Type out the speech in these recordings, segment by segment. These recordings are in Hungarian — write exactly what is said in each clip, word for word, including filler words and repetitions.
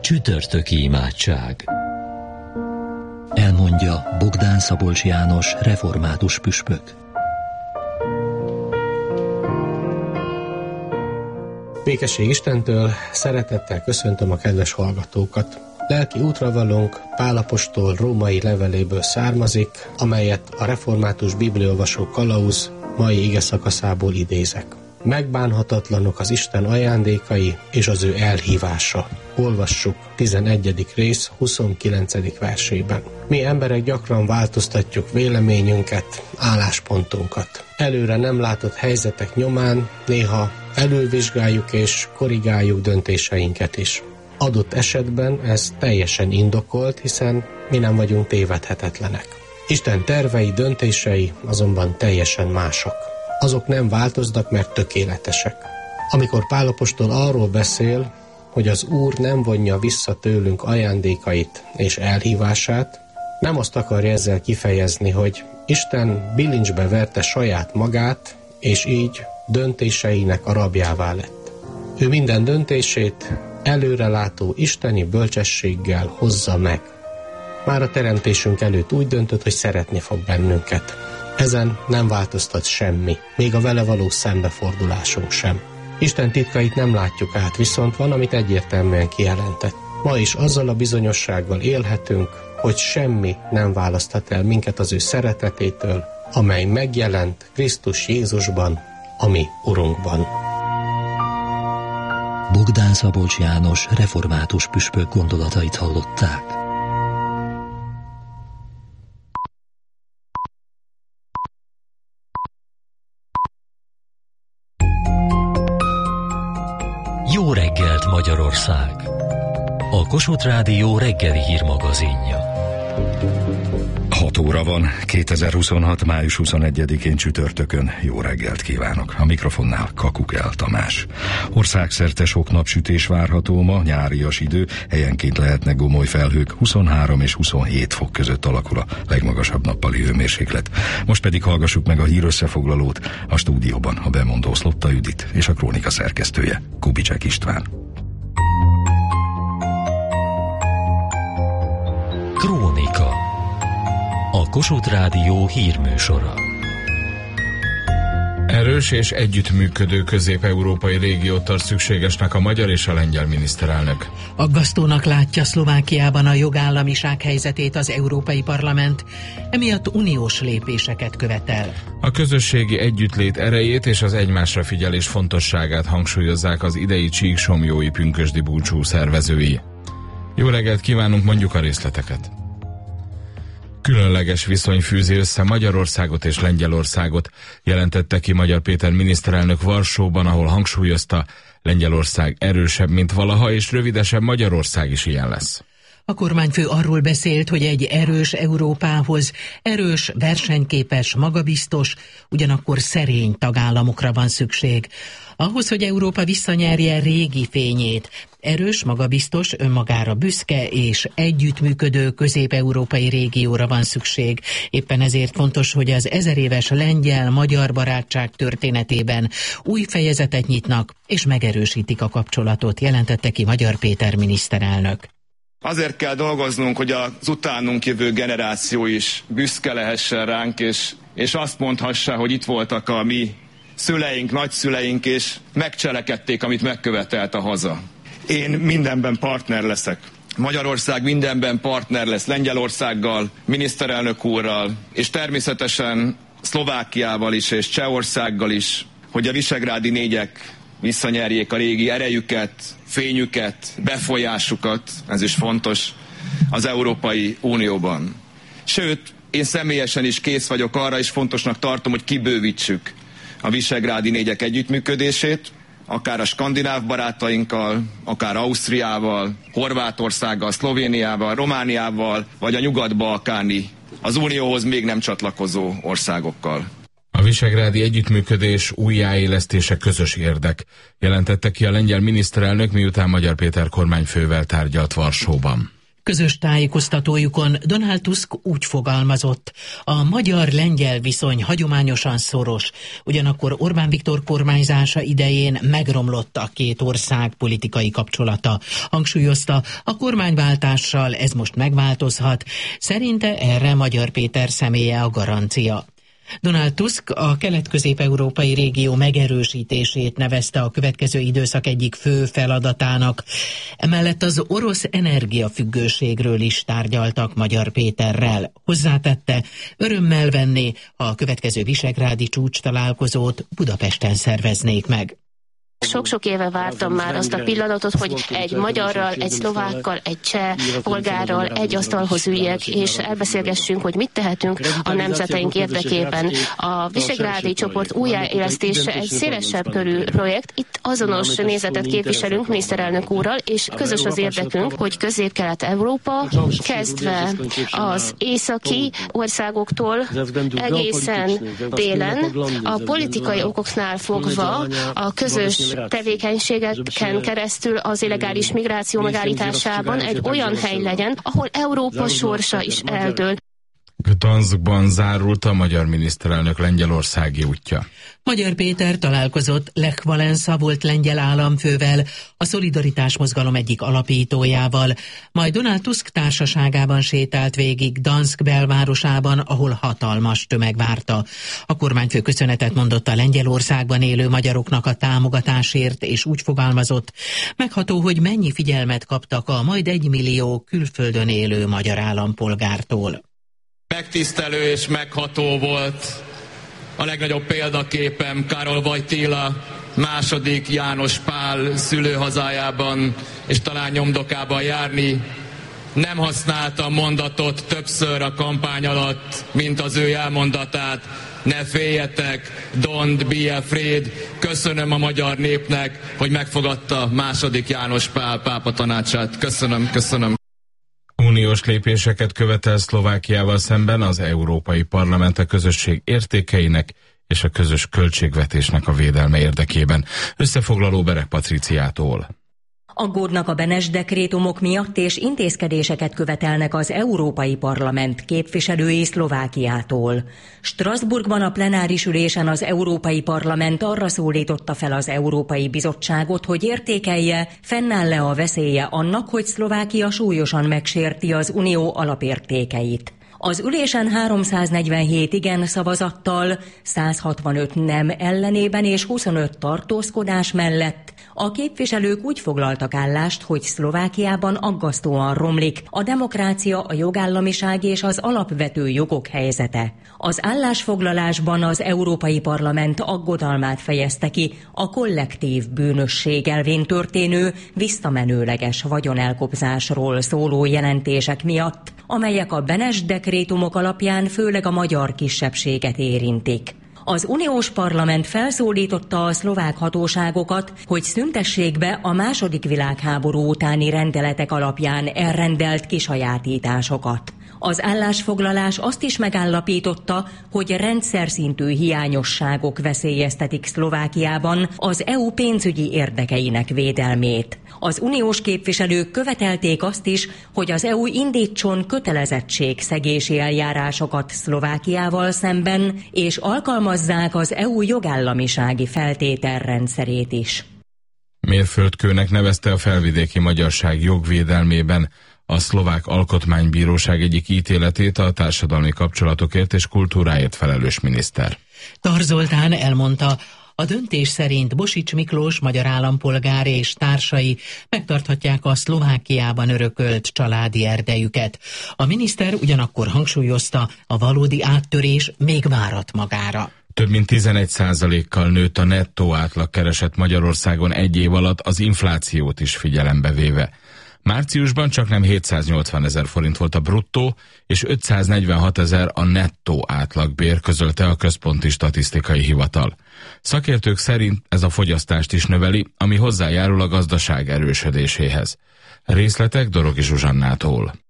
Csütörtöki imádság. Elmondja Bogdán Szabolcs János, református püspök. Békesség Istentől, szeretettel köszöntöm a kedves hallgatókat. Lelki útravalónk Pál apostol római leveléből származik, amelyet a református bibliaolvasó kalauz mai ige szakaszából idézek. Megbánhatatlanok az Isten ajándékai és az ő elhívása. Olvassuk tizenegyedik rész huszonkilencedik versében. Mi emberek gyakran változtatjuk véleményünket, álláspontunkat. Előre nem látott helyzetek nyomán néha elővizsgáljuk és korrigáljuk döntéseinket is. Adott esetben ez teljesen indokolt, hiszen mi nem vagyunk tévedhetetlenek. Isten tervei, döntései azonban teljesen mások. Azok nem változnak, mert tökéletesek. Amikor Pál apostol arról beszél, hogy az Úr nem vonja vissza tőlünk ajándékait és elhívását, nem azt akarja ezzel kifejezni, hogy Isten bilincsbe verte saját magát, és így döntéseinek a rabjává lett. Ő minden döntését előrelátó isteni bölcsességgel hozza meg. Már a teremtésünk előtt úgy döntött, hogy szeretni fog bennünket. Ezen nem változtat semmi, még a vele való szembefordulásunk sem. Isten titkait nem látjuk át, viszont van, amit egyértelműen kijelentett. Ma is azzal a bizonyossággal élhetünk, hogy semmi nem választhat el minket az ő szeretetétől, amely megjelent Krisztus Jézusban, a mi Urunkban. Bogdán Szabolcs János, református püspök gondolatait hallották. Jó reggelt, Magyarország! A Kossuth Rádió reggeli hírmagazinja. hat óra van, kétezer-huszonhat. május huszonegyedikén csütörtökön. Jó reggelt kívánok! A mikrofonnál Kakukel Tamás. Országszerte sok napsütés várható ma, nyárias idő, helyenként lehetnek gomoly felhők, huszonhárom és huszonhét fok között alakul a legmagasabb nappali hőmérséklet. Most pedig hallgassuk meg a hírösszefoglalót, a stúdióban a bemondó Szlotta Judit és a krónika szerkesztője Kubicsek István. Krónika. A Kossuth Rádió hírműsora. Erős és együttműködő közép-európai régiót tart szükségesnek a magyar és a lengyel miniszterelnök. Aggasztónak látja Szlovákiában a jogállamiság helyzetét az Európai Parlament, emiatt uniós lépéseket követel. A közösségi együttlét erejét és az egymásra figyelés fontosságát hangsúlyozzák az idei csíksomjói pünkösdi búcsú szervezői. Jó reggelt kívánunk, mondjuk a részleteket. Különleges viszony fűzi össze Magyarországot és Lengyelországot, jelentette ki Magyar Péter miniszterelnök Varsóban, ahol hangsúlyozta, Lengyelország erősebb, mint valaha, és rövidesen Magyarország is ilyen lesz. A kormányfő arról beszélt, hogy egy erős Európához erős, versenyképes, magabiztos, ugyanakkor szerény tagállamokra van szükség. Ahhoz, hogy Európa visszanyerje régi fényét, erős, magabiztos, önmagára büszke és együttműködő közép-európai régióra van szükség. Éppen ezért fontos, hogy az ezeréves lengyel-magyar barátság történetében új fejezetet nyitnak és megerősítik a kapcsolatot, jelentette ki Magyar Péter miniszterelnök. Azért kell dolgoznunk, hogy az utánunk jövő generáció is büszke lehessen ránk, és, és azt mondhassa, hogy itt voltak a mi szüleink, nagyszüleink, és megcselekedték, amit megkövetelt a haza. Én mindenben partner leszek. Magyarország mindenben partner lesz Lengyelországgal, miniszterelnök úrral, és természetesen Szlovákiával is, és Csehországgal is, hogy a visegrádi négyek visszanyerjék a régi erejüket, fényüket, befolyásukat, ez is fontos, az Európai Unióban. Sőt, én személyesen is kész vagyok arra, és fontosnak tartom, hogy kibővítsük a visegrádi négyek együttműködését, akár a skandináv barátainkkal, akár Ausztriával, Horvátországgal, Szlovéniával, Romániával, vagy a nyugat-balkáni, az Unióhoz még nem csatlakozó országokkal. A visegrádi együttműködés újjáélesztése közös érdek, jelentette ki a lengyel miniszterelnök, miután Magyar Péter kormányfővel tárgyalt Varsóban. Közös tájékoztatójukon Donald Tusk úgy fogalmazott: a magyar-lengyel viszony hagyományosan szoros, ugyanakkor Orbán Viktor kormányzása idején megromlott a két ország politikai kapcsolata. Hangsúlyozta, a kormányváltással ez most megváltozhat, szerinte erre Magyar Péter személye a garancia. Donald Tusk a kelet-közép-európai régió megerősítését nevezte a következő időszak egyik fő feladatának. Emellett az orosz energiafüggőségről is tárgyaltak Magyar Péterrel. Hozzátette, örömmel venné, ha a következő visegrádi csúcs találkozót Budapesten szerveznék meg. Sok-sok éve vártam már azt a pillanatot, hogy egy magyarral, egy szlovákkal, egy cseh polgárral egy asztalhoz üljek, és elbeszélgessünk, hogy mit tehetünk a nemzeteink érdekében. A visegrádi csoport újjáélesztése egy szélesebb körű projekt. Itt azonos nézetet képviselünk miniszterelnök úrral, és közös az érdekünk, hogy Közép-Kelet-Európa kezdve az északi országoktól egészen délen a politikai okoknál fogva a közös tevékenységeken keresztül az illegális migráció megállításában egy olyan hely legyen, ahol Európa sorsa is eldől. Gdanskban zárult a magyar miniszterelnök lengyelországi útja. Magyar Péter találkozott Lech Walesa volt lengyel államfővel, a Szolidaritás mozgalom egyik alapítójával, majd Donald Tusk társaságában sétált végig Gdansk belvárosában, ahol hatalmas tömeg várta. A kormányfő köszönetet mondott a Lengyelországban élő magyaroknak a támogatásért, és úgy fogalmazott, megható, hogy mennyi figyelmet kaptak a majd egy millió külföldön élő magyar állampolgártól. Megtisztelő és megható volt a legnagyobb példaképem Károly Wojtyła második János Pál szülőhazájában és talán nyomdokában járni. Nem használtam mondatot többször a kampány alatt, mint az ő elmondatát. Ne féljetek, don't be afraid. Köszönöm a magyar népnek, hogy megfogadta második János Pál pápa tanácsát. Köszönöm, köszönöm. Uniós lépéseket követel Szlovákiával szemben az Európai Parlament a közösség értékeinek és a közös költségvetésnek a védelme érdekében. Összefoglaló Berek Patriciától. Aggódnak a Beneš dekrétumok miatt, és intézkedéseket követelnek az Európai Parlament képviselői Szlovákiától. Strasbourgban a plenáris ülésen az Európai Parlament arra szólította fel az Európai Bizottságot, hogy értékelje, fennáll-e a veszélye annak, hogy Szlovákia súlyosan megsérti az unió alapértékeit. Az ülésen háromszáznegyvenhét igen szavazattal, száz hatvanöt nem ellenében és huszonöt tartózkodás mellett a képviselők úgy foglaltak állást, hogy Szlovákiában aggasztóan romlik a demokrácia, a jogállamiság és az alapvető jogok helyzete. Az állásfoglalásban az Európai Parlament aggodalmát fejezte ki a kollektív bűnösség elvén történő visszamenőleges vagyonelkobzásról szóló jelentések miatt, amelyek a Beneš dekrétumok alapján főleg a magyar kisebbséget érintik. Az uniós parlament felszólította a szlovák hatóságokat, hogy szüntessék be a második világháború utáni rendeletek alapján elrendelt kisajátításokat. Az állásfoglalás azt is megállapította, hogy rendszer szintű hiányosságok veszélyeztetik Szlovákiában az é u pénzügyi érdekeinek védelmét. Az uniós képviselők követelték azt is, hogy az é u indítson kötelezettségszegési eljárásokat Szlovákiával szemben, és alkalmazzák az é u jogállamisági feltételrendszerét is. Mérföldkőnek nevezte a felvidéki magyarság jogvédelmében a szlovák alkotmánybíróság egyik ítéletét a társadalmi kapcsolatokért és kultúráért felelős miniszter. Tar Zoltán elmondta, a döntés szerint Bosics Miklós magyar állampolgár és társai megtarthatják a Szlovákiában örökölt családi erdejüket. A miniszter ugyanakkor hangsúlyozta, a valódi áttörés még várat magára. Több mint tizenegy százalékkal nőtt a nettó átlagkereset Magyarországon egy év alatt, az inflációt is figyelembe véve. Márciusban csaknem hétszáznyolcvan ezer forint volt a bruttó, és ötszáznegyvenhat ezer a nettó átlagbér, közölte a Központi Statisztikai Hivatal. Szakértők szerint ez a fogyasztást is növeli, ami hozzájárul a gazdaság erősödéséhez. Részletek Dorogi Zsuzsannától.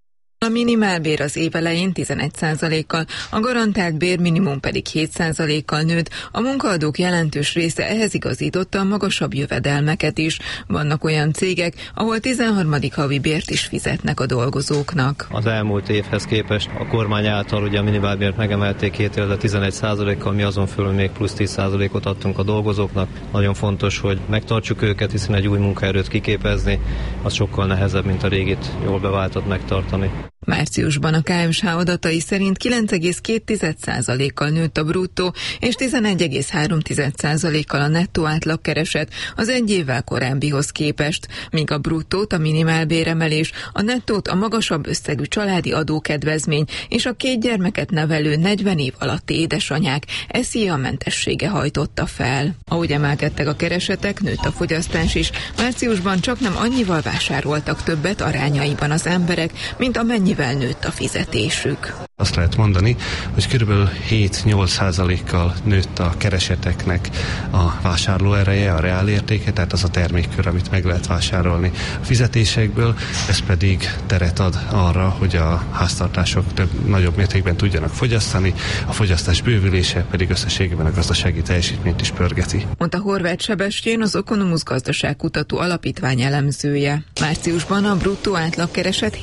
A minimálbér az év elején tizenegy százalékkal, a garantált bérminimum pedig hét százalékkal nőtt, a munkaadók jelentős része ehhez igazította a magasabb jövedelmeket is. Vannak olyan cégek, ahol tizenharmadik havi bért is fizetnek a dolgozóknak. Az elmúlt évhez képest a kormány által ugye a minimálbért megemelték két évre tizenegy százalékkal, mi azon fölül még plusz tíz százalékot adtunk a dolgozóknak. Nagyon fontos, hogy megtartsuk őket, hiszen egy új munkaerőt kiképezni, az sokkal nehezebb, mint a régit jól beváltat megtartani. Márciusban a ká em es há adatai szerint kilenc egész két százalékkal nőtt a bruttó és tizenegy egész három százalékkal a nettó átlagkereset az egy évvel korábbihoz képest, míg a bruttót a minimálbéremelés, a nettót a magasabb összegű családi adókedvezmény és a két gyermeket nevelő negyven év alatti édesanyák es zé á mentessége hajtotta fel. Ahogy emelkedtek a keresetek, nőtt a fogyasztás is. Márciusban csaknem annyival vásároltak többet arányaiban az emberek, mint amennyi nőtt a fizetésük. Azt lehet mondani, hogy kb. hét-nyolc százalékkal nőtt a kereseteknek a vásárlóereje, a reálértéke, tehát az a termékkör, amit meg lehet vásárolni a fizetésekből, ez pedig teret ad arra, hogy a háztartások több, nagyobb mértékben tudjanak fogyasztani, a fogyasztás bővülése pedig összességében a gazdasági teljesítményt is pörgeti. Mondta Horváth Sebestyén, az Ökonomusz gazdaságkutató alapítvány elemzője. Márciusban a bruttó átlagkereset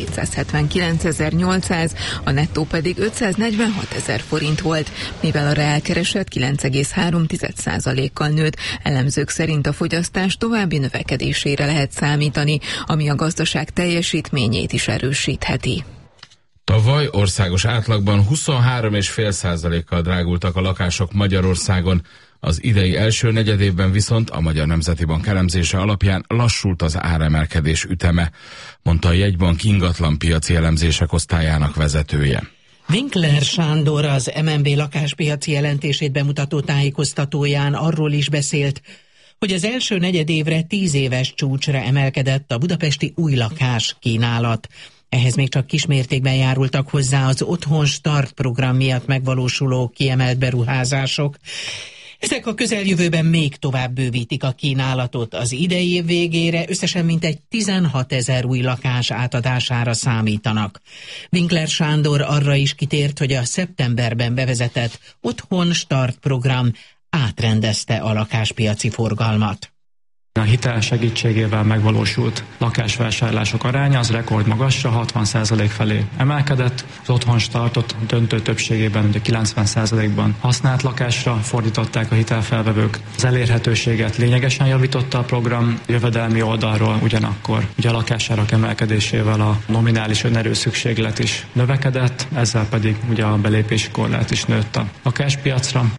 hétszázhetvenkilencezer-nyolcszáz, a nettó pedig ötszáznegyvenhatezer forint volt, mivel a reálkereset kilenc egész három százalékkal nőtt. Elemzők szerint a fogyasztás további növekedésére lehet számítani, ami a gazdaság teljesítményét is erősítheti. Tavaly országos átlagban huszonhárom egész öt százalékkal drágultak a lakások Magyarországon, az idei első negyedévben viszont a Magyar Nemzeti Bank elemzése alapján lassult az áremelkedés üteme, mondta a jegybank ingatlanpiaci elemzések osztályának vezetője. Winkler Sándor az em en bé lakáspiaci jelentését bemutató tájékoztatóján arról is beszélt, hogy az első negyedévre tíz éves csúcsra emelkedett a budapesti új lakás kínálat. Ehhez még csak kismértékben járultak hozzá az Otthon Start program miatt megvalósuló kiemelt beruházások. Ezek a közeljövőben még tovább bővítik a kínálatot. Az idei év végére összesen mintegy tizenhatezer új lakás átadására számítanak. Winkler Sándor arra is kitért, hogy a szeptemberben bevezetett Otthon Start program átrendezte a lakáspiaci forgalmat. A hitel segítségével megvalósult lakásvásárlások aránya az rekordmagasra, hatvan százalék felé emelkedett. Az Otthon Startot döntő többségében, ugye kilencven százalékban használt lakásra fordították a hitelfelvevők. Az elérhetőséget lényegesen javította a program, jövedelmi oldalról ugyanakkor ugye a lakásárak emelkedésével a nominális önerő szükséglet is növekedett, ezzel pedig ugye a belépési korlát is nőtt a lakáspiacra.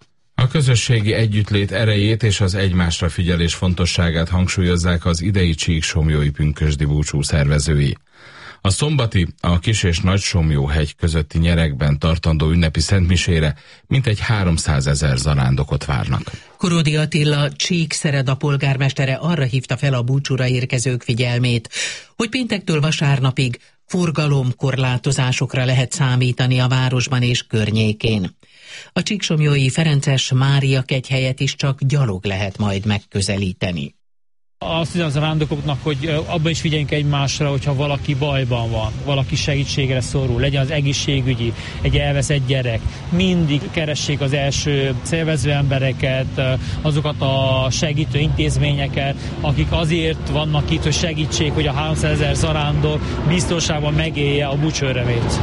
A közösségi együttlét erejét és az egymásra figyelés fontosságát hangsúlyozzák az idei Csíksomlyói pünkösdi búcsú szervezői. A szombati, a Kis- és Nagysomlyó-hegy közötti nyerekben tartandó ünnepi szentmisére mintegy háromszázezer zarándokot várnak. Korodi Attila Csíkszereda polgármestere arra hívta fel a búcsúra érkezők figyelmét, hogy péntektől vasárnapig forgalomkorlátozásokra lehet számítani a városban és környékén. A Csíksomlyói Ferences Mária kegyhelyet is csak gyalog lehet majd megközelíteni. Azt hiszem az arándokoknak, hogy abban is figyeljünk egymásra, hogyha valaki bajban van, valaki segítségre szorul, legyen az egészségügyi, egy elveszett gyerek. Mindig keressék az első szervező embereket, azokat a segítő intézményeket, akik azért vannak itt, hogy segítsék, hogy a háromszázezer zarándok biztonságban megélje a búcsú örömét.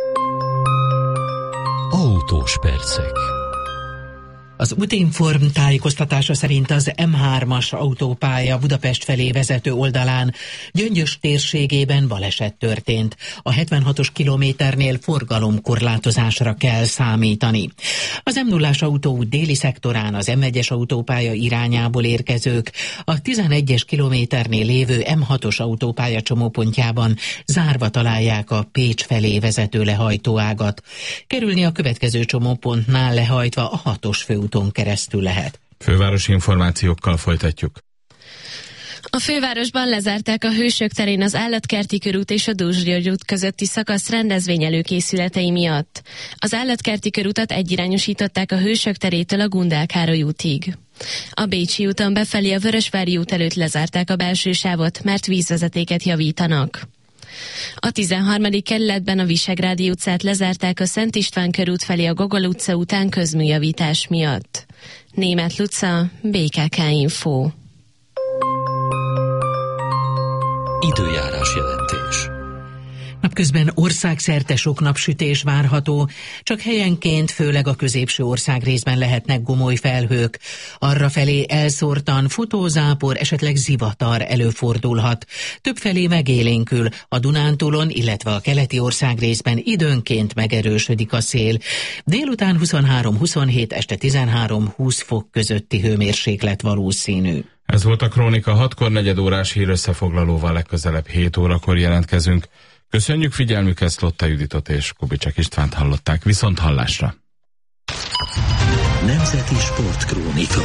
Autós percek. Az Utinform tájékoztatása szerint az em hármas autópálya Budapest felé vezető oldalán Gyöngyös térségében baleset történt. A hetvenhatos kilométernél forgalomkorlátozásra kell számítani. Az em nullás autóút déli szektorán az em egyes autópálya irányából érkezők a tizenegyes kilométernél lévő em hatos autópálya csomópontjában zárva találják a Pécs felé vezető lehajtóágat. Kerülni a következő csomópontnál lehajtva a hatos főúton keresztül lehet. Fővárosi információkkal folytatjuk. A fővárosban lezárták a Hősök terén az Állatkerti körút és a Dózs-György út közötti szakasz rendezvény előkészületei miatt. Az Állatkerti körutat egyirányosították a Hősök terétől a Gundel Károly útig. A Bécsi úton befelé a Vörösvári út előtt lezárták a belső sávot, mert vízvezetéket javítanak. A tizenharmadik kerületben a Visegrádi utcát lezárták a Szent István körút felé a Gogol utca után közműjavítás miatt. Németh Luca, bé ká ká Info. Időjárás jelentés. Napközben országszerte sok napsütés várható, csak helyenként, főleg a középső országrészben lehetnek gomoly felhők. Arrafelé elszórtan futózápor, esetleg zivatar előfordulhat. Többfelé megélénkül, a Dunántúlon, illetve a keleti országrészben időnként megerősödik a szél. Délután huszonhárom huszonhét, este tizenhárom húsz fok közötti hőmérséklet valószínű. Ez volt a Krónika, hatkor negyed órás hírösszefoglalóval, legközelebb hét órakor jelentkezünk. Köszönjük figyelmüket, Szlotta Juditot és Kubicsek Istvánt hallották. Viszont hallásra! Nemzeti Sportkrónika.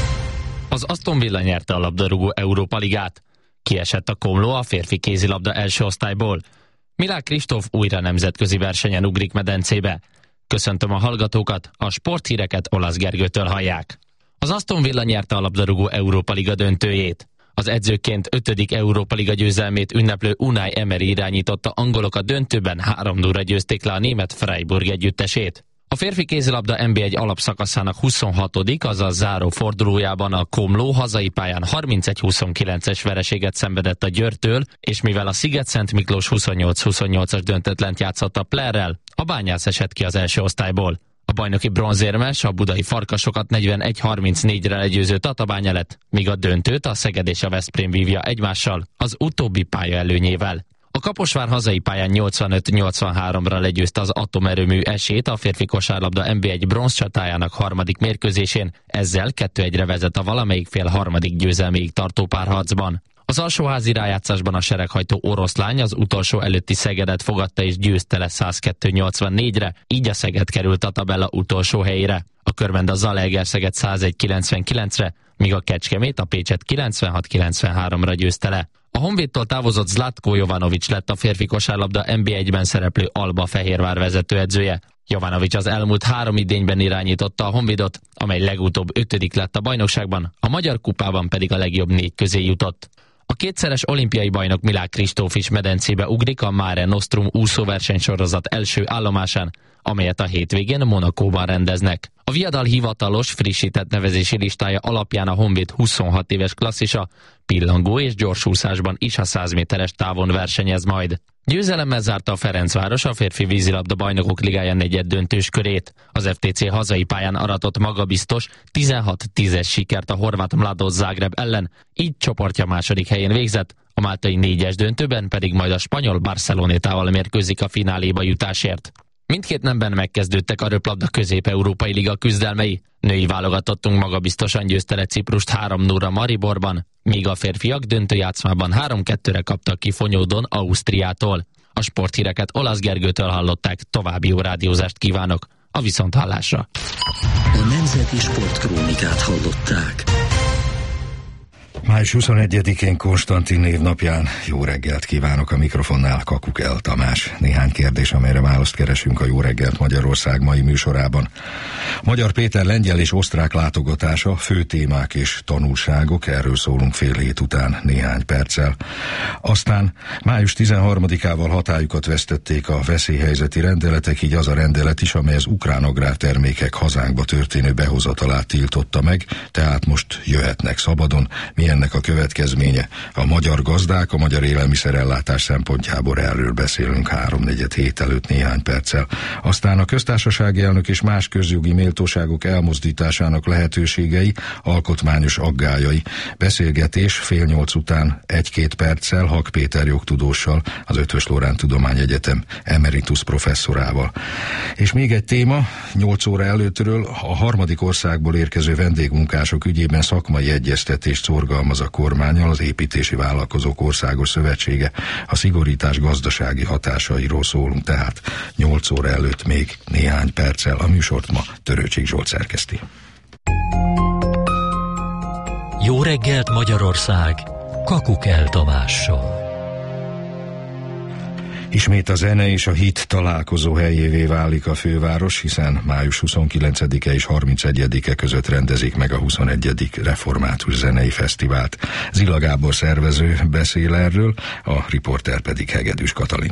Az Aston Villa nyerte a labdarúgó Európa Ligát. Kiesett a Komló a férfi kézilabda első osztályból. Milák Kristóf újra nemzetközi versenyen ugrik medencébe. Köszöntöm a hallgatókat, a sporthíreket Olasz Gergőtől hallják. Az Aston Villa nyerte a labdarúgó Európa Liga döntőjét. Az edzőként ötödik Európa Liga győzelmét ünneplő Unai Emery irányította angolok a döntőben három nullra győzték le a német Freiburg együttesét. A férfi kézilabda en bé egy alapszakaszának huszonhatodik azaz záró fordulójában a Komló hazai pályán harmincegy huszonkilences vereséget szenvedett a Győrtől, és mivel a Sziget-Szent Miklós huszonnyolc huszonnyolcas döntetlent játszott a Plerrel, a Bányász esett ki az első osztályból. A bajnoki bronzérmes a budai Farkasokat negyvenegy harmincnégyre legyőző Tatabánya lett, míg a döntőt a Szeged és a Veszprém vívja egymással, az utóbbi pálya előnyével. A Kaposvár hazai pályán nyolcvanöt nyolcvanháromra legyőzte az atomerőmű esét a férfi kosárlabda en bé egy bronzcsatájának harmadik mérkőzésén, ezzel kettő egyre vezet a valamelyik fél harmadik győzelméig tartó párharcban. Az alsóházi rájátszásban a sereghajtó oroszlány az utolsó előtti Szegedet fogadta és győzte le száz kettő nyolcvannégyre, így a Szeged került a tabella utolsó helyére. A körben a Zalaegerszeged százegy kilencvenkilencre, míg a Kecskemét a Pécset kilencvenhat kilencvenháromra győzte le. A Honvédtól távozott Zlatko Jovanović lett a férfi kosárlabda en bé egyben szereplő Alba Fehérvár vezetőedzője. Jovanović az elmúlt három idényben irányította a Honvédot, amely legutóbb ötödik lett a bajnokságban, a Magyar Kupában pedig a legjobb négy közé jutott. A kétszeres olimpiai bajnok Milák Kristóf is medencébe ugrik a Mare Nostrum úszóversenysorozat első állomásán, amelyet a hétvégén Monacóban rendeznek. A viadal hivatalos, frissített nevezési listája alapján a Honvéd huszonhat éves klasszisa pillangó és gyorsúszásban is a száz méteres távon versenyez majd. Győzelemmel zárta a Ferencváros a férfi vízilabda bajnokok ligája negyed döntős körét. Az ef té cé hazai pályán aratott magabiztos tizenhat tízes sikert a horvát Mladost Zágráb ellen, így csoportja második helyén végzett, a máltai négyes döntőben pedig majd a spanyol Barcelonetával mérkőzik a fináléba jutásért. Mindkét nemben megkezdődtek a röplabda közép-európai liga küzdelmei. Női válogatottunk magabiztosan győzte le Ciprust három nullra Mariborban, míg a férfiak döntőjátszmában három kettőre kaptak ki Fonyódon Ausztriától. A sporthíreket Olasz Gergőtől hallották, további jó rádiózást kívánok, a viszonthallásra. A Nemzeti Sportkrónikát hallották. május huszonegyedikén Konstantin névnapján jó reggelt kívánok, a mikrofonnál Kakukel Tamás. Néhány kérdés, amelyre választ keresünk a Jó reggelt Magyarország mai műsorában. Magyar Péter lengyel és osztrák látogatása, fő témák és tanulságok, erről szólunk fél hét után néhány perccel. Aztán május tizenharmadikával hatályukat vesztették a veszélyhelyzeti rendeletek, így az a rendelet is, amely az ukrán agrártermékek hazánkba történő behozatalát tiltotta meg, tehát most jöhetnek szabadon. Milyen ennek a következménye? A magyar gazdák, a magyar élelmiszerellátás szempontjából erről beszélünk háromnegyed hét előtt néhány perccel. Aztán a köztársasági elnök és más közjogi méltóságok elmozdításának lehetőségei, alkotmányos aggályai. Beszélgetés fél nyolc után egy-két perccel Hak Péter jogtudóssal, az Eötvös Loránd Tudományegyetem emeritus professzorával. És még egy téma, nyolc óra előttről a harmadik országból érkező vendégmunkások ügyében szakmai egyeztetést szorgalmaz a kormánnyal az Építési Vállalkozók Országos Szövetsége. A szigorítás gazdasági hatásairól szólunk, tehát nyolc óra előtt még néhány perccel. A műsort ma Törőcsik Zsolt szerkeszti. Jó reggelt Magyarország, Kakukel Tamással. Ismét a zene és a hit találkozó helyévé válik a főváros, hiszen május huszonkilencedike és harmincegyedike között rendezik meg a huszonegyedik Református Zenei Fesztivált. Zila Gábor szervező beszél erről, a riporter pedig Hegedűs Katalin.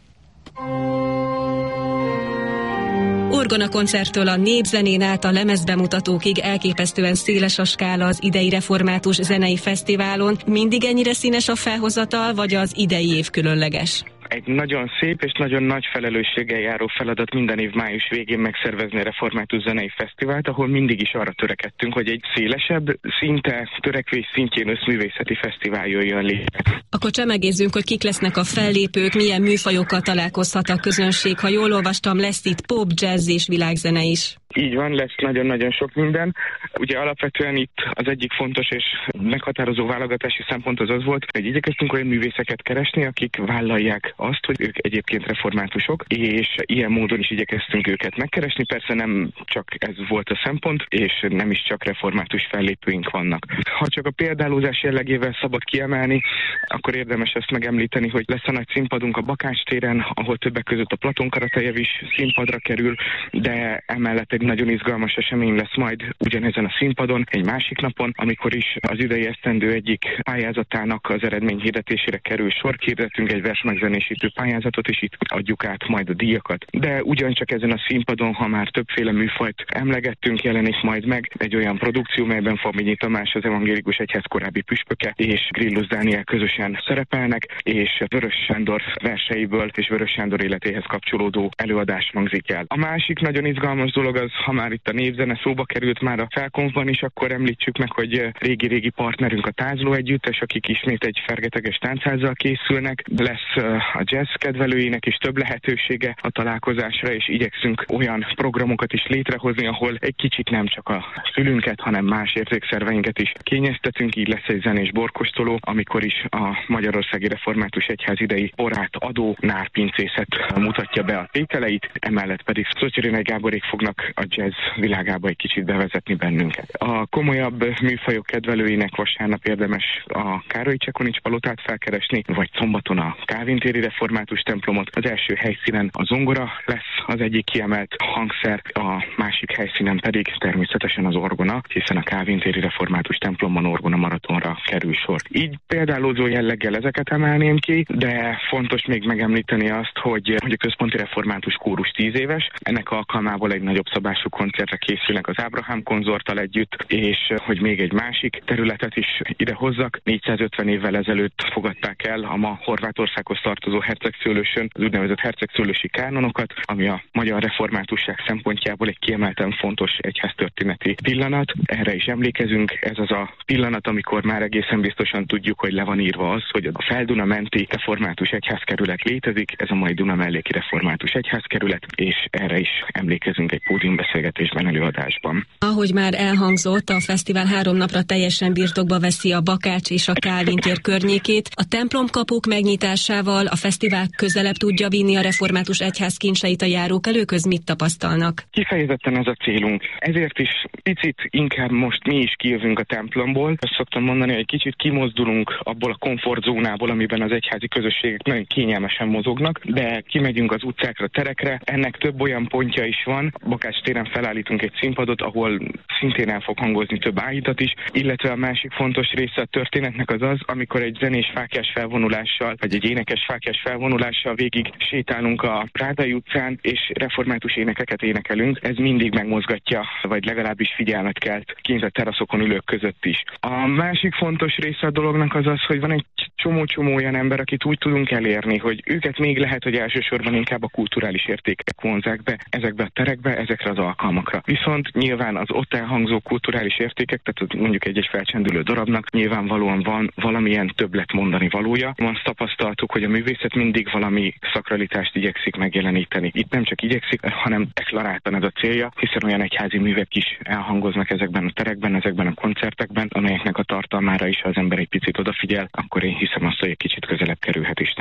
Orgona koncerttől a népzenén át a lemezbemutatókig elképesztően széles a skála az idei Református Zenei Fesztiválon. Mindig ennyire színes a felhozatal, vagy az idei év különleges? Egy nagyon szép és nagyon nagy felelősséggel járó feladat minden év május végén megszervezni a Református Zenei Fesztivált, ahol mindig is arra törekedtünk, hogy egy szélesebb, szinte törekvés szintjén összművészeti fesztivál jöjjön létre. Akkor csemegézzünk, hogy kik lesznek a fellépők, milyen műfajokkal találkozhat a közönség. Ha jól olvastam, lesz itt pop, jazz és világzene is. Így van, lesz nagyon-nagyon sok minden. Ugye alapvetően itt az egyik fontos és meghatározó válogatási szempont az az volt, hogy igyekeztünk olyan művészeket keresni, akik vállalják azt, hogy ők egyébként reformátusok, és ilyen módon is igyekeztünk őket megkeresni. Persze nem csak ez volt a szempont, és nem is csak református fellépőink vannak. Ha csak a példálózás jellegével szabad kiemelni, akkor érdemes ezt megemlíteni, hogy lesz a nagy színpadunk a Bakács téren, ahol többek között a Platon Karatajev is színpadra kerül, de emellett egy nagyon izgalmas esemény lesz majd ugyanezen a színpadon, egy másik napon, amikor is az idei esztendő egyik pályázatának az eredményhirdetésére kerül sor. Hirdetünk egy versmegzenésítő pályázatot, és itt adjuk át majd a díjakat. De ugyancsak ezen a színpadon, ha már többféle műfajt emlegettünk, jelenik majd meg egy olyan produkció, melyben Fabinyi Tamás, az Evangélikus Egyház korábbi püspöke, és Grillus Dániel közösen szerepelnek, és Vörös Sándor verseiből és Vörös Sándor életéhez kapcsolódó előadás hangzik el. A másik nagyon izgalmas dolog az, ha már itt a népzene szóba került már a felkonfban is, akkor említsük meg, hogy régi-régi partnerünk a Tázló Együttes, akik ismét egy fergeteges táncházzal készülnek. Lesz a jazz kedvelőinek is több lehetősége a találkozásra, és igyekszünk olyan programokat is létrehozni, ahol egy kicsit nem csak a fülünket, hanem más érzékszerveinket is kényeztetünk. Így lesz egy zenés borkostoló, amikor is a Magyarországi Református Egyház idei porát adó nárpincészet mutatja be a tételeit, emellett pedig Szotyirénej Gáborék fognak a jazz világába egy kicsit bevezetni bennünket. A komolyabb műfajok kedvelőinek vasárnap érdemes a Károly Csekonics palotát felkeresni, vagy szombaton a Kálvin-téri református templomot. Az első helyszínen a zongora lesz az egyik kiemelt hangszer, a másik helyszínen pedig természetesen az orgona, hiszen a Kálvin-téri református templomban orgona maratonra kerül sor. Így példálózó jelleggel ezeket emelném ki, de fontos még megemlíteni azt, hogy, hogy a Központi Református Kórus tíz éves. Ennek alkalmából egy nagyobb szabású koncertre készülnek az Ábrahám konzorttal együtt, és hogy még egy másik területet is ide hozzak. négyszázötven évvel ezelőtt fogadták el a ma Horvátországhoz tartozó Hercegszőlősön az úgynevezett hercegszőlősi kánonokat, ami a magyar reformátusság szempontjából egy kiemelten fontos egyháztörténeti pillanat. Erre is emlékezünk, ez az a pillanat, amikor már egészen biztosan tudjuk, hogy le van írva az, hogy a Felduna menti református egyházkerület létezik, ez a mai Duna melléki református egyházkerület, és erre is emlékezünk egy pódiumbeszélgetésben, előadásban. Ahogy már elhangzott, a fesztivál három napra teljesen birtokba veszi a Bakács és a Kálvin tér környékét. A templomkapuk megnyitásával a fesztivál közelebb tudja vinni a református egyház kincseit a járókelőkhöz. Mit tapasztalnak? Kifejezetten ez a célunk. Ezért is picit inkább most mi is kijövünk a templomból. Azt szoktam mondani, hogy kicsit kimozdulunk abból a komfortzónából, amiben az egyházi közösségek nagyon kényelmesen mozognak, de kimegyünk az utcákra, terekre. Ennek több olyan pontja is van. Bakács téren felállítunk egy színpadot, ahol szintén el fog hangozni több áhítat is, illetve a másik fontos része a történetnek az az, amikor egy zenés fáklyás felvonulással, vagy egy énekes fáklyás felvonulással végig sétálunk a Prádai utcán, és református énekeket énekelünk. Ez mindig megmozgatja, vagy legalábbis figyelmet kelt kint a teraszokon ülők között is. A másik fontos része a dolognak az az, hogy van egy csomó-csomó olyan ember, akit úgy tudunk elérni, hogy őket még lehet, hogy elsősorban inkább a kulturális értékek vonzák be ezekbe a terekbe, ezekre az alkalmakra. Viszont nyilván az ott elhangzó kulturális értékek, tehát mondjuk egy-egy felcsendülő darabnak nyilvánvalóan van valamilyen többlet mondani valója. Azt tapasztaltuk, hogy a művészet mindig valami szakralitást igyekszik megjeleníteni. Itt nem csak igyekszik, hanem deklaráltan ez a célja, hiszen olyan egyházi művek is elhangoznak ezekben a terekben, ezekben a koncertekben, amelyeknek a tartalmára is, ha az ember egy picit odafigyel, akkor én hiszem azt, hogy egy kicsit közelebb kerülhet Istenhez.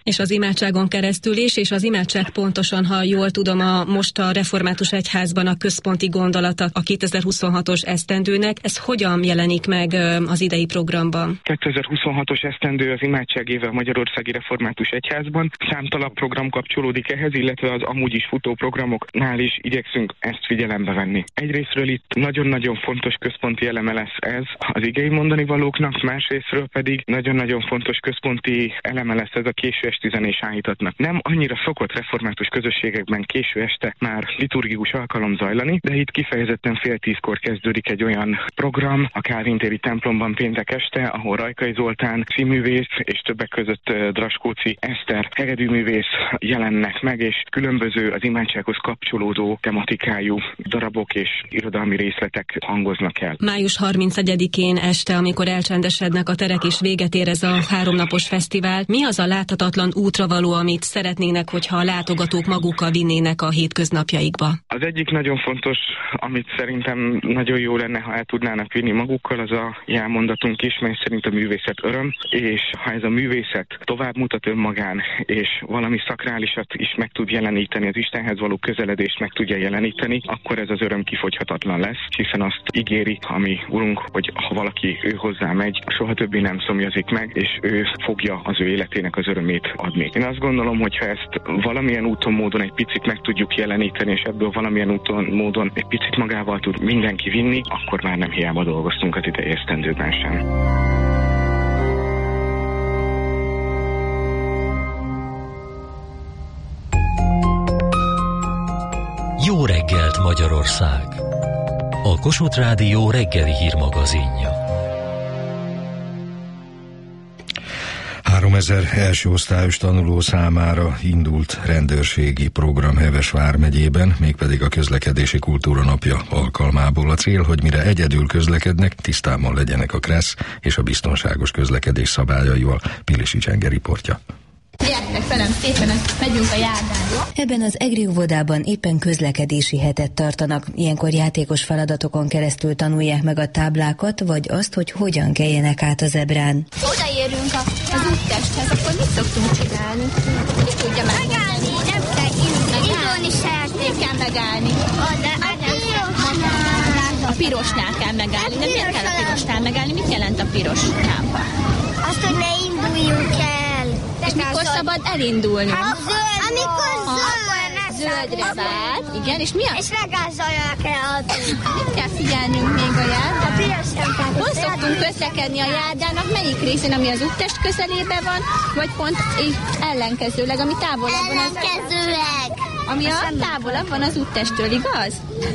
És az imádságon keresztül is, és az imádság pontosan, ha jól tudom, a, most a Református Egyházban a központi gondolata a kétezer-huszonhatos esztendőnek. Ez hogyan jelenik meg az idei programban? kétezer-huszonhatos esztendő az imádság éve a Magyarországi Református Egyházban. Számtalan program kapcsolódik ehhez, illetve az amúgy is futó programoknál is igyekszünk ezt figyelembe venni. Egyrésztről itt nagyon-nagyon fontos központi eleme lesz ez az igei mondani valóknak, másrésztről pedig nagyon-nagyon fontos központi eleme lesz ez a késő esti zenés áhítatnak. Nem annyira szokott református közösségekben késő este már liturgikus alkalom zajlani, de itt kifejezetten fél tízkor kezdődik egy olyan program a Kálvin téri templomban péntek este, ahol Rajkai Zoltán színművész és többek között Draskóci Eszter hegedűművész jelennek meg, és különböző az imádsághoz kapcsolódó tematikájú darabok és irodalmi részletek hangoznak el. május harmincegyedikén este, amikor elcsendesednek a terek és véget ér ez a háromnapos fesztivál, mi az a láthatatlan útravaló, amit szeretnének, hogyha a látogatók magukkal vinnének a hétköznapjaikba? Az egyik nagyon fontos, amit szerintem nagyon jó lenne, ha el tudnának vinni magukkal, az a jelmondatunk is, mely szerint a művészet öröm, és ha ez a művészet tovább mutat önmagán, és valami szakrálisat is meg tud jeleníteni, az Istenhez való közeledést meg tudja jeleníteni, akkor ez az öröm kifogyhatatlan lesz, hiszen azt ígéri a mi Urunk, hogy ha valaki ő hozzá megy, soha többé nem szomjazik meg, és ő fogja az ő életének az örömét adni. Én azt gondolom, hogy ha ezt valamilyen úton, módon egy picit meg tudjuk jeleníteni, és ebből valamilyen úton, módon egy picit magával tud mindenki vinni, akkor már nem hiába dolgoztunk az idei esztendőben sem. Jó reggelt, Magyarország! A Kossuth Rádió reggeli hírmagazinja. háromezer első osztályos tanuló számára indult rendőrségi program Heves vármegyében, mégpedig a közlekedési kultúra napja alkalmából. A cél, hogy mire egyedül közlekednek, tisztában legyenek a KRESZ és a biztonságos közlekedés szabályaival. Pilisi Csenge riportja. Gyertek velem szépen, megyünk a járdára. Ebben az egri óvodában éppen közlekedési hetet tartanak. Ilyenkor játékos feladatokon keresztül tanulják meg a táblákat, vagy azt, hogy hogyan keljenek át a zebrán. Odaérünk a, az úttesthez, akkor mit szoktunk csinálni? Ki tudja megállni? Nem kell indulni se. Nem kell megállni. A pirosnál kell megállni. Nem miért kell a pirosnál megállni? Mit jelent a piros lámpa? Azt, hogy ne induljunk el. És mikor szabad elindulni? A zöld, amikor zöld. Zöldre vált, igen, és mi a? És megállzanak el autót. Mit kell figyelnünk még a járdán? A piros lámpát. Hol szoktunk közlekedni a járdának? Melyik részén, ami az úttest közelében van, vagy pont ellenkezőleg, ami távolabb van? Ellenkezőleg. Ami a távolabb van az úttesttől, igaz?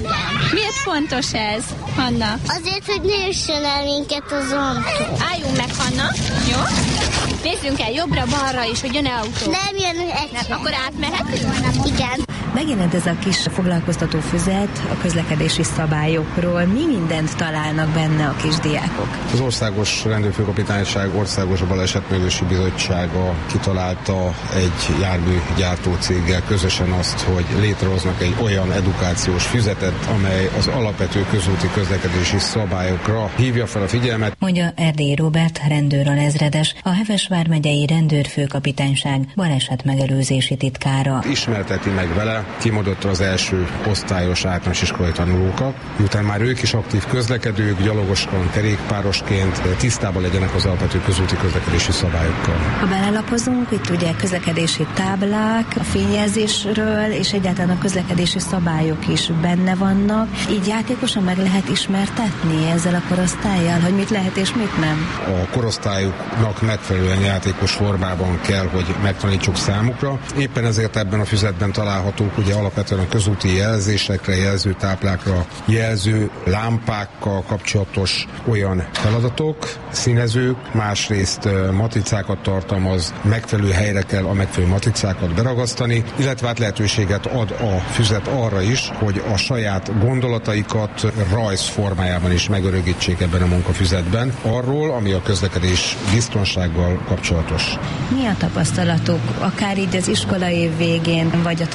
Miért fontos ez, Hanna? Azért, hogy ne üssön el minket az autó. Álljunk meg, Hanna, jó? Nézzünk el jobbra-balra is, hogy jön-e autó. Nem jön egy. Nem, akkor átmehetünk? Igen. Megjelent ez a kis foglalkoztató füzet a közlekedési szabályokról. Mi mindent találnak benne a kisdiákok? Az Országos Rendőrfőkapitányság Országos Balesetmegőrzési Bizottsága kitalálta egy járműgyártó céggel közösen azt, hogy létrehoznak egy olyan edukációs füzetet, amely az alapvető közúti közlekedési szabályokra hívja fel a figyelmet. Mondja Erdélyi Róbert, rendőralezredes, a Heves vármegyei Rendőrfőkapitányság balesetmegelőzési titkára. Ismerteti meg vele kimondottan az első osztályos általános iskolai tanulókat, miután már ők is aktív közlekedők, gyalogosként, kerékpárosként tisztában legyenek az alapvető közúti közlekedési szabályokkal. Ha belelapozunk, itt ugye közlekedési táblák, a fényjelzésről és egyáltalán a közlekedési szabályok is benne vannak. Így játékosan meg lehet ismertetni ezzel a korosztállyal, hogy mit lehet és mit nem? A korosztályuknak megfelelően játékos formában kell, hogy megtanítsuk számukra. Éppen ezért ebben a füzetben találhatók ugye alapvetően a közúti jelzésekre, jelző táblákra, jelző lámpákkal kapcsolatos olyan feladatok, színezők, másrészt matricákat tartalmaz, megfelelő helyre kell a megfelelő matricákat beragasztani, illetve hát lehetőséget ad a füzet arra is, hogy a saját gondolataikat rajz formájában is megörökítsék ebben a munkafüzetben, arról, ami a közlekedés biztonsággal kapcsolatos. Mi a tapasztalatuk, akár így az iskolaév végén, vagy a tanév kezdetén,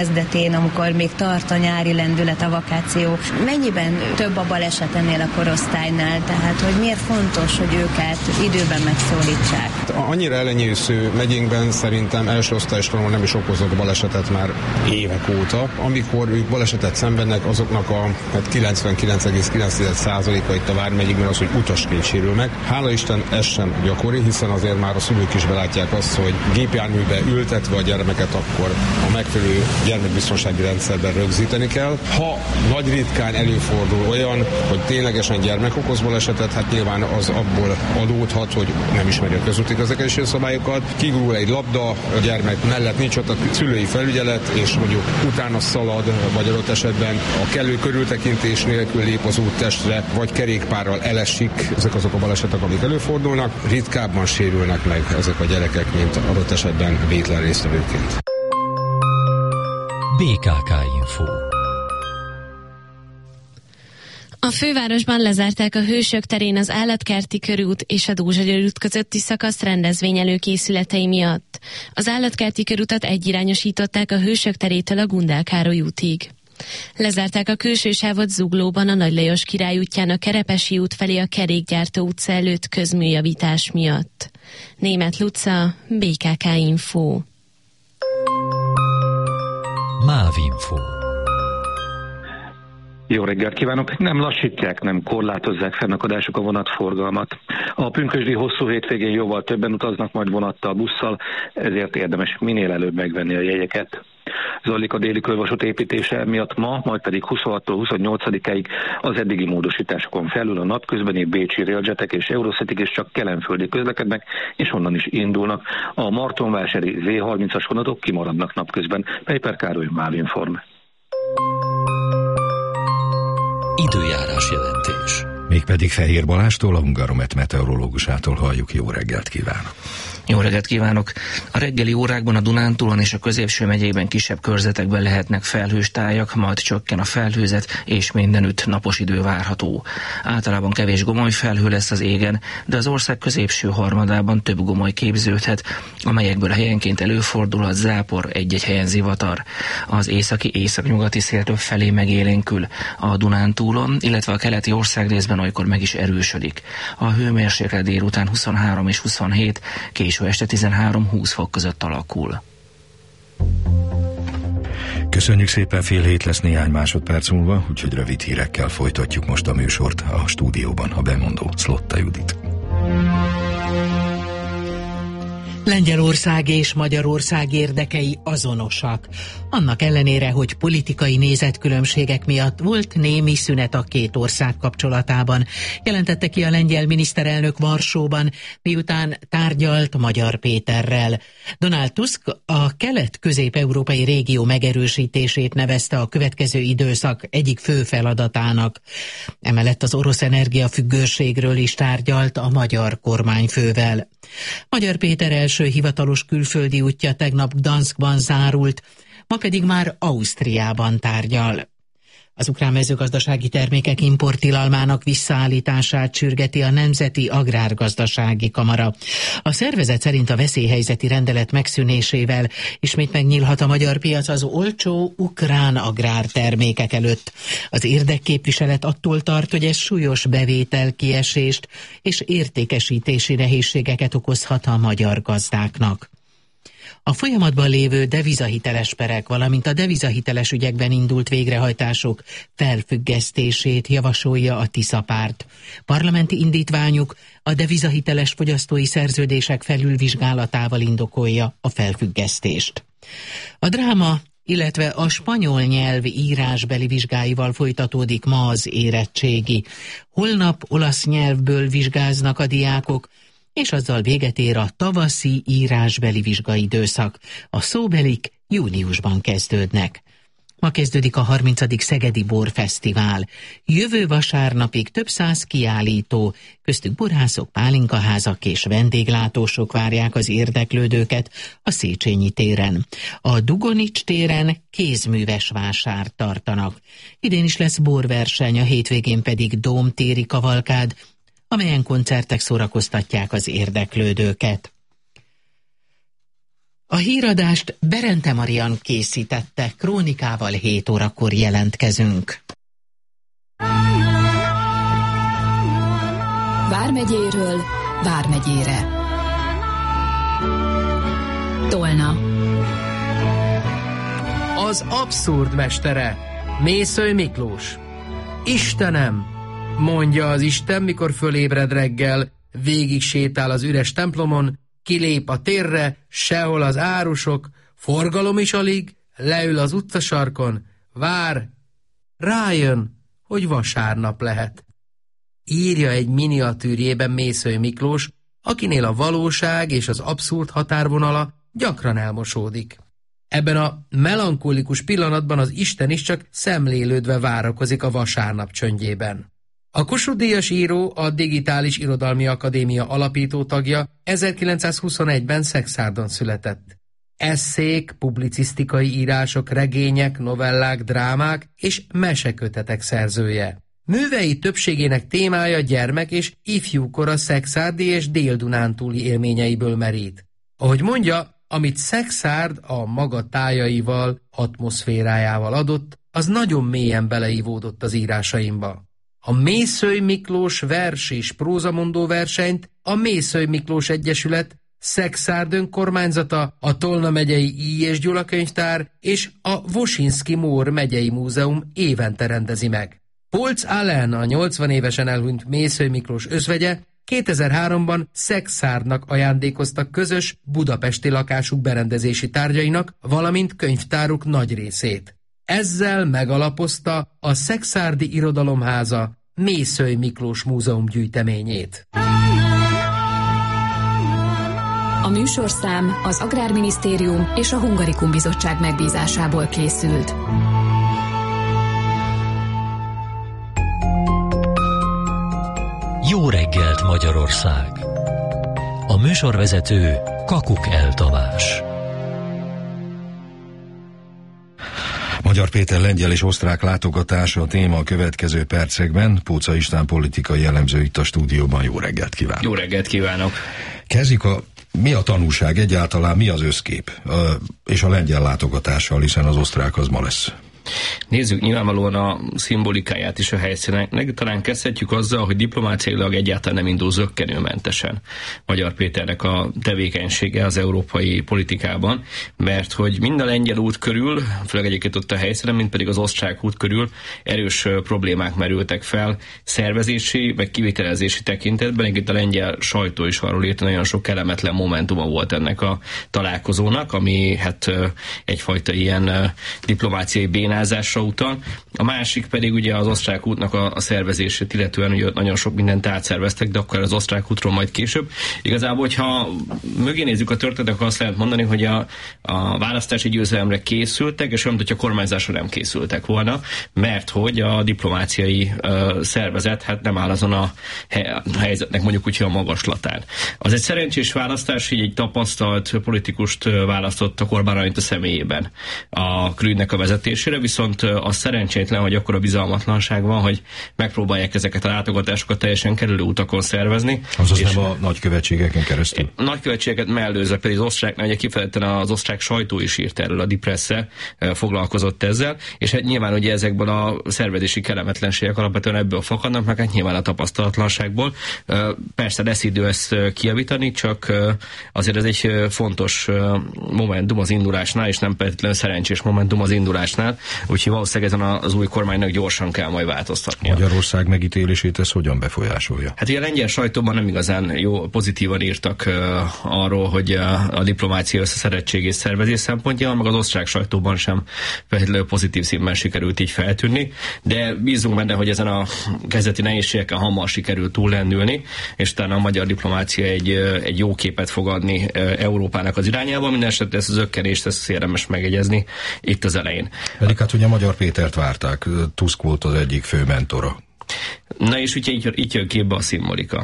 kezdetén, amikor még tart a nyári lendület, a vakáció. Mennyiben több a baleset ennél a korosztálynál? Tehát, hogy miért fontos, hogy őket időben megszólítsák? Annyira elenyésző megyénkben szerintem első osztályoskorban nem is okozott balesetet már évek óta. Amikor ők balesetet szenvednek, azoknak a hát kilencvenkilenc egész kilenc százaléka itt a Vármegyékben az, hogy utasként sérül meg. Hála Isten, ez sem gyakori, hiszen azért már a szülők is belátják azt, hogy gépjárműbe ültetve a gyermeket akkor a megfelelő gyermekbiztonsági rendszerben rögzíteni kell. Ha nagy ritkán előfordul olyan, hogy ténylegesen gyermek okoz balesetet, hát nyilván az abból adódhat, hogy nem ismeri a közúti közlekedési szabályokat, kigurul egy labda, a gyermek mellett nincs ott a szülői felügyelet, és mondjuk utána szalad, vagy adott esetben a kellő körültekintés nélkül lép az úttestre, vagy kerékpárral elesik. Ezek azok a balesetek, amik előfordulnak. Ritkábban sérülnek meg ezek a gyerekek, mint adott esetben vétlen résztvevőként. bé ká ká Info. A fővárosban lezárták a Hősök terén az Állatkerti körút és a Dózsa György út közötti szakasz rendezvény előkészületei miatt. Az Állatkerti körutat egyirányosították a Hősök terétől a Gundel Károly útig. Lezárták a külső sávot Zuglóban a Nagy Lajos Király útján a Kerepesi út felé a Kerékgyártó utca előtt közműjavítás miatt. Németh Luca, bé ká ká Info. Mávinfo. Jó reggelt kívánok! Nem lassítják, nem korlátozzák fennakadások a vonatforgalmat. A pünkösdi hosszú hétvégén jóval többen utaznak majd vonattal, busszal, ezért érdemes minél előbb megvenni a jegyeket. Zajlik a déli körvasút építése miatt ma, majd pedig huszonhattól huszonnyolcadikáig az eddigi módosításokon felül a napközbeni bécsi railjetek és Eurocityk is csak kelenföldi közlekednek, és onnan is indulnak. A martonvásári zé harmincas vonatok kimaradnak napközben. Pejper Károly, Mávinform. Időjárás jelentés. Mégpedig Fehér Balástól, a Hungaromet meteorológusától halljuk. Jó reggelt kívánok! Jó reggelt kívánok! A reggeli órákban a Dunántúlon és a középső megyében kisebb körzetekben lehetnek felhős tájak, majd csökken a felhőzet, és mindenütt napos idő várható. Általában kevés gomoly felhő lesz az égen, de az ország középső harmadában több gomoly képződhet, amelyekből helyenként előfordulhat zápor, egy-egy helyen zivatar. Az északi északnyugati szél több felé megélénkül a Dunántúlon, illetve a keleti országrészben olykor meg is erősödik. A hőmérséklet délután huszonhárom és huszonhét, késő este tizenhárom-húsz fok között alakul. Köszönjük szépen, fél hét lesz néhány másodperc múlva, úgyhogy rövid hírekkel folytatjuk most a műsort. A stúdióban a bemondó Szlotta Judit. Lengyelország és Magyarország érdekei azonosak. Annak ellenére, hogy politikai nézetkülönbségek miatt volt némi szünet a két ország kapcsolatában, jelentette ki a lengyel miniszterelnök Varsóban, miután tárgyalt Magyar Péterrel. Donald Tusk a kelet-közép-európai régió megerősítését nevezte a következő időszak egyik fő feladatának. Emellett az orosz energiafüggőségről is tárgyalt a magyar kormányfővel. Magyar Péter első hivatalos külföldi útja tegnap Gdanskban zárult, ma pedig már Ausztriában tárgyal. Az ukrán mezőgazdasági termékek importtilalmának visszaállítását sürgeti a Nemzeti Agrárgazdasági Kamara. A szervezet szerint a veszélyhelyzeti rendelet megszűnésével ismét megnyílhat a magyar piac az olcsó ukrán agrártermékek előtt. Az érdekképviselet attól tart, hogy ez súlyos bevételkiesést és értékesítési nehézségeket okozhat a magyar gazdáknak. A folyamatban lévő devizahiteles perek, valamint a devizahiteles ügyekben indult végrehajtások felfüggesztését javasolja a Tisza párt. Parlamenti indítványuk a devizahiteles fogyasztói szerződések felülvizsgálatával indokolja a felfüggesztést. A dráma, illetve a spanyol nyelv írásbeli vizsgáival folytatódik ma az érettségi. Holnap olasz nyelvből vizsgáznak a diákok, és azzal véget ér a tavaszi írásbeli vizsgaidőszak. A szóbelik júniusban kezdődnek. Ma kezdődik a harmincadik Szegedi Borfesztivál. Jövő vasárnapig több száz kiállító, köztük borászok, pálinkaházak és vendéglátósok várják az érdeklődőket a Széchenyi téren. A Dugonics téren kézműves vásárt tartanak. Idén is lesz borverseny, a hétvégén pedig dómtéri kavalkád, amelyen koncertek szórakoztatják az érdeklődőket. A A híradást Berente Marian készítette, krónikával hét órakor jelentkezünk. Vármegyéről Vármegyére. Tolna. Az abszurd mestere, Mészöly Miklós. Istenem, mondja az Isten, mikor fölébred reggel, végig sétál az üres templomon, kilép a térre, sehol az árusok, forgalom is alig, leül az utcasarkon, vár, rájön, hogy vasárnap lehet. Írja egy miniatűrjében Mészöly Miklós, akinél a valóság és az abszurd határvonala gyakran elmosódik. Ebben a melankolikus pillanatban az Isten is csak szemlélődve várakozik a vasárnap csöndjében. A Kossuth-díjas író, a Digitális Irodalmi Akadémia alapító tagja, ezerkilencszázhuszonegyben Szexárdon született. Esszék, publicisztikai írások, regények, novellák, drámák és mesekötetek szerzője. Művei többségének témája gyermek és ifjúkora szexárdi és déldunántúli élményeiből merít. Ahogy mondja, amit Szexárd a maga tájaival, atmoszférájával adott, az nagyon mélyen beleivódott az írásaimba. A Mészöly Miklós vers és prózamondó versenyt a Mészöly Miklós Egyesület, Szexárd önkormányzata, a Tolna megyei I. és Gyula könyvtár és a Wosinski Mór megyei múzeum évente rendezi meg. Polc Allen, a nyolcvan évesen elhunyt Mészöly Miklós özvegye, kétezer-háromban Szexárdnak ajándékoztak közös budapesti lakásuk berendezési tárgyainak, valamint könyvtáruk nagy részét. Ezzel megalapozta a Szexárdi Irodalomháza Mészöly Miklós Múzeum gyűjteményét. A műsorszám az Agrárminisztérium és a Hungarikum Bizottság megbízásából készült. Jó reggelt, Magyarország! A műsorvezető Kakukell Tamás. Magyar Péter lengyel és osztrák látogatása a téma a következő percekben. Póca István politikai elemző itt a stúdióban. Jó reggelt kívánok! Jó reggelt kívánok! Kezdjük a mi a tanúság egyáltalán, mi az összkép? És a lengyel látogatással, hiszen az osztrák az ma lesz. Nézzük nyilvánvalóan a szimbolikáját is a helyszíneknek. Talán kezdhetjük azzal, hogy diplomáciailag egyáltalán nem indul zökkenőmentesen Magyar Péternek a tevékenysége az európai politikában, mert hogy mind a lengyel út körül, főleg egyébként ott a helyszínen, mint pedig az osztrák út körül erős problémák merültek fel szervezési, meg kivitelezési tekintetben. Egyébként a lengyel sajtó is arról írt, nagyon sok kellemetlen momentuma volt ennek a találkozónak, ami hát egyfajta ilyen diplomáciai bénázásra utal. A másik pedig ugye az osztrák útnak a, a szervezését, illetően ugye nagyon sok mindent átszerveztek, de akkor az osztrák útról majd később. Igazából, hogyha mögé nézzük a történetet, akkor azt lehet mondani, hogy a, a választási győzelemre készültek, és olyan, hogy a kormányzásra nem készültek volna, mert hogy a diplomáciai uh, szervezet hát nem áll azon a helyzetnek mondjuk úgy a magaslatán. Az egy szerencsés választás, így egy tapasztalt politikust választott Orbán Anita személyében a Krűdnek a vezetésére, viszont az szerencsétlen, hogy akkor a bizalmatlanság van, hogy megpróbálják ezeket a látogatásokat teljesen kerülő utakon szervezni. Azaz nem a nagykövetségeken keresztül? Nagykövetségeket mellőzve, pedig az osztráknál, ugye kifejezetten az osztrák sajtó is írt erről, a Die Presse foglalkozott ezzel, és hát nyilván ugye ezekből a szervezési kellemetlenségek alapvetően ebből fakadnak, meg hát nyilván a tapasztalatlanságból. Persze lesz idő ezt kijavítani, csak azért ez egy fontos momentum az indulásnál, és nem feltétlenül szerencsés momentum az indulásnál, úgyhogy valószínűleg ezen az új kormánynak gyorsan kell majd változtatnia. Magyarország megítélését ez hogyan befolyásolja? Hát ugye a lengyel sajtóban nem igazán jó, pozitívan írtak uh, arról, hogy uh, a diplomácia összeszerettség és szervezés szempontjából, meg az osztrák sajtóban sem feltétlenül pozitív színben sikerült így feltűnni, de bízunk benne, hogy ezen a kezdeti nehézségeken hamar sikerült túllendülni, és utána a magyar diplomácia egy, egy jó képet fog adni uh, Európának az irányába, minden esetre ezt az ökkenést ezt érdemes megegyezni itt az elején. Pedig hát ugye Magyar Pétert várták, Tusk volt az egyik fő mentora. Na és ugye így, így jön képbe a szimbolika.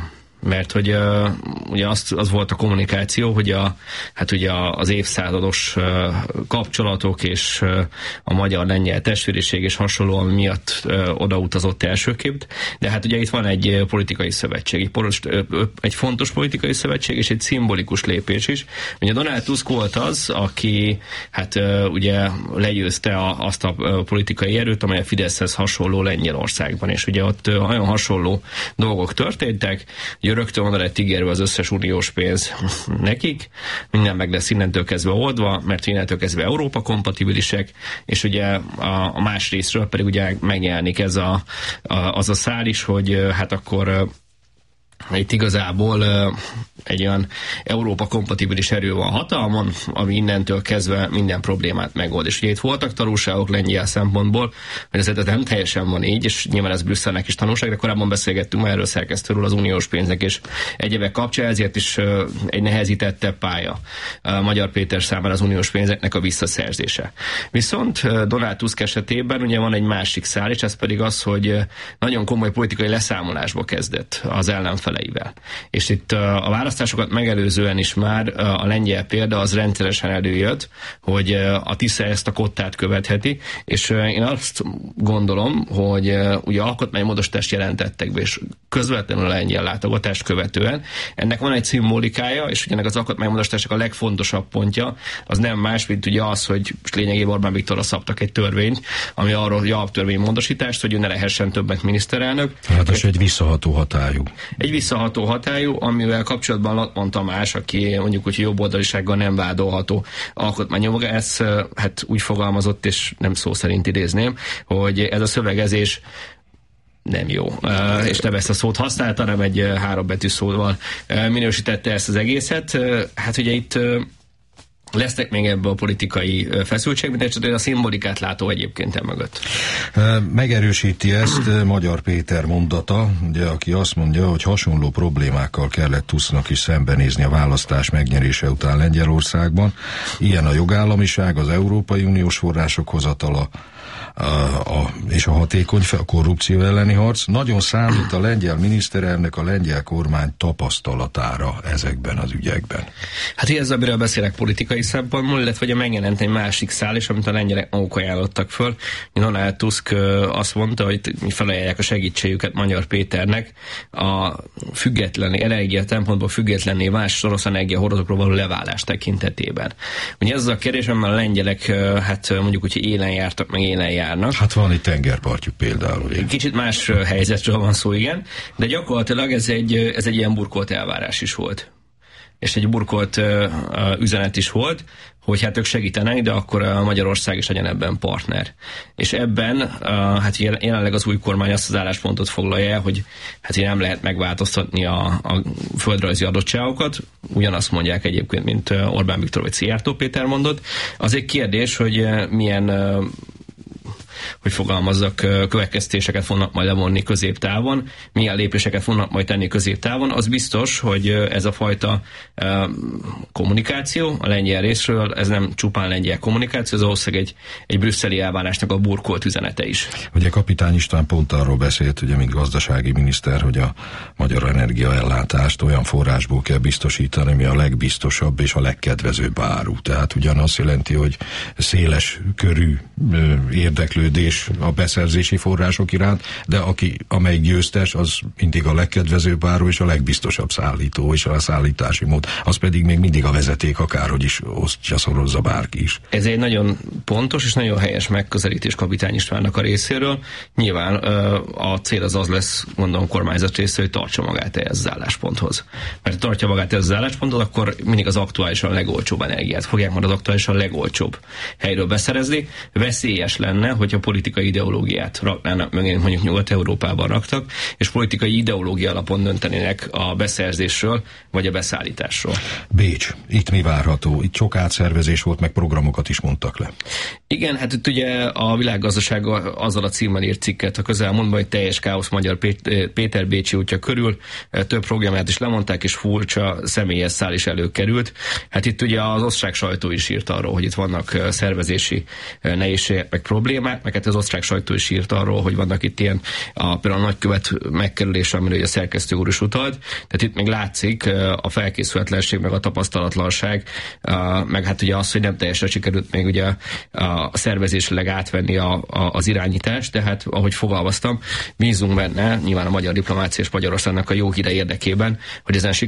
mert hogy uh, ugye az, az volt a kommunikáció, hogy a, hát ugye az évszázados uh, kapcsolatok és uh, a magyar-lengyel testvériség és hasonlóan miatt uh, odautazott elsőképp, de hát ugye itt van egy politikai szövetség, egy, poros, egy fontos politikai szövetség és egy szimbolikus lépés is. Ugye Donald Tusk volt az, aki hát uh, ugye legyőzte a, azt a uh, politikai erőt, amely a Fideszhez hasonló Lengyelországban, és ugye ott uh, nagyon hasonló dolgok történtek, ugye rögtön van lett ígérve az összes uniós pénz nekik, minden meg lesz innentől kezdve oldva, mert innentől kezdve Európa kompatibilisek, és ugye a, a más részről pedig ugye megjelenik ez a, a, az a szál is, hogy hát akkor itt igazából egy olyan Európa kompatibilis erő van hatalmon, ami innentől kezdve minden problémát megold. És ugye itt voltak tanulságok lengyel szempontból, hogy ez nem teljesen van így, és nyilván ez Brüsszelnek is tanulság, de korábban beszélgettünk már erről szerkesztőről az uniós pénzek és egyebek kapcsán, ezért is egy nehezítettebb pálya a Magyar Péter számára az uniós pénzeknek a visszaszerzése. Viszont Donald Tusk esetében ugye van egy másik szál, és ez pedig az, hogy nagyon komoly politikai leszámolásba kezdett az ellenfeleivel. És itt a választásokat megelőzően is már a lengyel példa az rendszeresen előjött, hogy a Tisza ezt a kottát követheti, és én azt gondolom, hogy ugye alkotmánymódosítást jelentettek be, és közvetlenül a lengyel látogatást követően. Ennek van egy szimbolikája, és ugye ennek az alkotmánymódosításnak a legfontosabb pontja az nem más, mint ugye az, hogy lényegében Orbán Viktorra szabtak egy törvényt, ami arról, hogy alaptörvénymódosítást, hogy ő ne lehessen többet miniszterelnök. Hát ez egy visszaható hatályú. Egy visszaható hatályú, amivel kapcsolatban Latman Tamás, aki mondjuk úgy jobboldalisággal nem vádolható alkotmányjoga, ez hát úgy fogalmazott, és nem szó szerint idézném, hogy ez a szövegezés nem jó. Uh, és nem ezt a szót használta, hanem egy uh, három betű szóval uh, minősítette ezt az egészet. Uh, hát ugye itt uh, lesznek még ebbe a politikai feszültségben, de csak a szimbolikát látó egyébként emögött. Megerősíti ezt Magyar Péter mondata, ugye, aki azt mondja, hogy hasonló problémákkal kellett Tusknak is szembenézni a választás megnyerése után Lengyelországban. Ilyen a jogállamiság, az Európai Uniós források hozatala, A, a, és a hatékony a korrupció elleni harc. Nagyon számít a lengyel miniszterelnök, a lengyel kormány tapasztalatára ezekben az ügyekben. Hát ez, amiről beszélek politikai szempontból, illetve hogy megjelent egy másik szál is, amit a lengyelek maguk ajánlottak föl. Donald Tusk azt mondta, hogy mi felajánlják a segítségüket Magyar Péternek a független, energia szempontból függetlenné más orosz energiahordozókról való leválás tekintetében. Ugye ez az a kérdés, amivel a lengyelek hát mondjuk úgy, hogy élen jártak, meg élen járnak. Hát van egy tengerpartjuk például. Kicsit más helyzetről van szó, igen, de gyakorlatilag ez egy, ez egy ilyen burkolt elvárás is volt. És egy burkolt uh, üzenet is volt, hogy hát ők segítenek, de akkor a Magyarország is legyen ebben partner. És ebben uh, hát jelenleg az új kormány azt az álláspontot foglalja el, hogy hát nem lehet megváltoztatni a, a földrajzi adottságokat, ugyanazt mondják egyébként, mint Orbán Viktor vagy Szijjártó Péter mondott. Az egy kérdés, hogy milyen uh, hogy fogalmazzak, következtéseket fognak majd levonni középtávon, milyen lépéseket fognak majd tenni középtávon, az biztos, hogy ez a fajta kommunikáció a lengyel részről, ez nem csupán lengyel kommunikáció, ez valószínűleg egy, egy brüsszeli elvárásnak a burkolt üzenete is. Ugye Kapitány István pont arról beszélt, ugye, mint gazdasági miniszter, hogy a magyar energiaellátást olyan forrásból kell biztosítani, ami a legbiztosabb és a legkedvezőbb áru. Tehát ugyanazt jelenti, hogy széles körű érdeklődés a beszerzési források iránt, de aki, amelyik győztes, az mindig a legkedvezőbb áru és a legbiztosabb szállító és a szállítási mód. Az pedig még mindig a vezeték, akárhogy is osztja, szorozza bárki is. Ez egy nagyon pontos és nagyon helyes megközelítés Kapitány Istvánnak a részéről. Nyilván a cél az az lesz, mondom, kormányzat részéről, hogy tartsa magát ehhez az állásponthoz. Mert ha tartja magát ehhez az állásponthoz, akkor mindig az aktuálisan legolcsóbb energiát fogják majd az aktuálisan legolcsóbb helyről beszerezni. Veszélyes lenne, hogy a politikai ideológiát raknának mögé, mondjuk Nyugat-Európában raktak, és politikai ideológia alapon döntenének a beszerzésről, vagy a beszállításról. Bécs, itt mi várható? Itt sok átszervezés volt, meg programokat is mondtak le. Igen, hát itt ugye a Világgazdaság azzal a címmel írt cikket a közelmúltban, hogy teljes káosz Magyar Péter Bécsi útja körül, több programját is lemondták, és furcsa személyes szál is előkerült. Hát itt ugye az osztrák sajtó is írt arról, hogy itt vannak szervezési nehézségek, meg problémák, meg hát az osztrák sajtó is írt arról, hogy vannak itt ilyen a, például a nagykövet megkerülése, amire a szerkesztő úr is utalt. Tehát itt még látszik a felkészületlenség, meg a tapasztalatlanság, meg hát ugye az, hogy nem teljesen sikerült még ugye a szervezésleg átvenni a, a, az irányítást, de hát ahogy fogalmaztam, bízunk benne, nyilván a magyar diplomácia és Magyarországnak a jó híre érdekében, hogy ezen